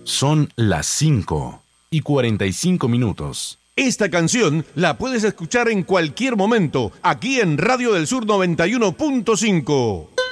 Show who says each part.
Speaker 1: Son las 5:45.
Speaker 2: Esta canción la puedes escuchar en cualquier momento, aquí en Radio del Sur 91.5.